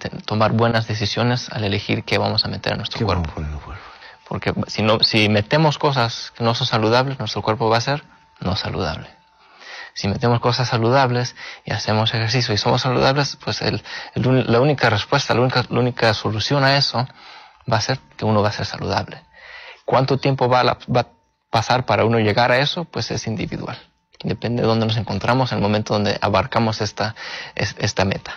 tomar buenas decisiones al elegir qué vamos a meter en nuestro cuerpo. Porque si metemos cosas que no son saludables, nuestro cuerpo va a ser no saludable. Si metemos cosas saludables y hacemos ejercicio y somos saludables, pues la única respuesta, la única solución a eso va a ser que uno va a ser saludable. ¿Cuánto tiempo va a pasar para uno llegar a eso? Pues es individual. Depende de dónde nos encontramos en el momento donde abarcamos esta meta.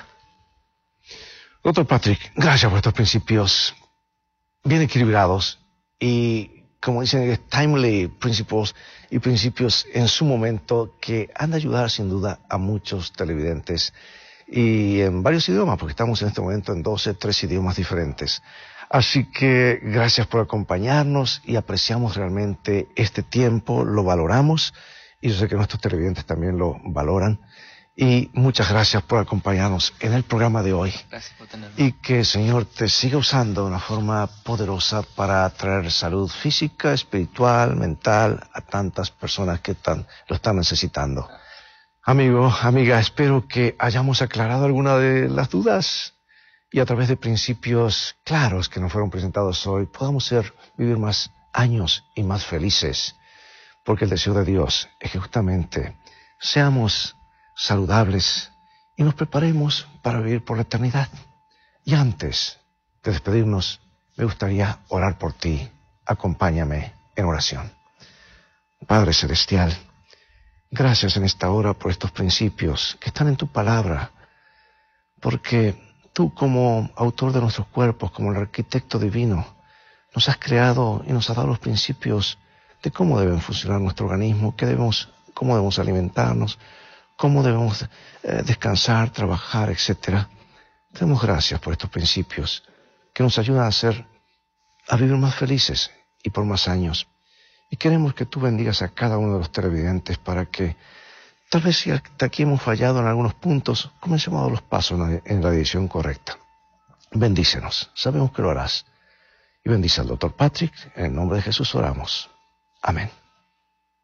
Doctor Patrick, gracias por estos principios bien equilibrados y, como dicen, timely principles y principios en su momento que han de ayudar sin duda a muchos televidentes y en varios idiomas, porque estamos en este momento en 3 idiomas diferentes. Así que gracias por acompañarnos y apreciamos realmente este tiempo, lo valoramos y yo sé que nuestros televidentes también lo valoran. Y muchas gracias por acompañarnos en el programa de hoy. Gracias por tenerme. Y que el Señor te siga usando de una forma poderosa para traer salud física, espiritual, mental a tantas personas que lo están necesitando. Amigo, amiga, espero que hayamos aclarado alguna de las dudas y a través de principios claros que nos fueron presentados hoy podamos vivir más años y más felices. Porque el deseo de Dios es que justamente seamos saludables y nos preparemos para vivir por la eternidad. Y antes de despedirnos, me gustaría orar por ti. Acompáñame en oración. Padre Celestial, gracias en esta hora por estos principios que están en tu palabra, porque tú como autor de nuestros cuerpos, como el arquitecto divino, nos has creado y nos has dado los principios de cómo deben funcionar nuestro organismo, cómo debemos alimentarnos, cómo debemos descansar, trabajar, etc. Te damos gracias por estos principios que nos ayudan a vivir más felices y por más años. Y queremos que tú bendigas a cada uno de los televidentes para que, tal vez si hasta aquí hemos fallado en algunos puntos, comencemos a dar los pasos en la dirección correcta. Bendícenos, sabemos que lo harás. Y bendice al Dr. Patrick, en el nombre de Jesús oramos. Amén.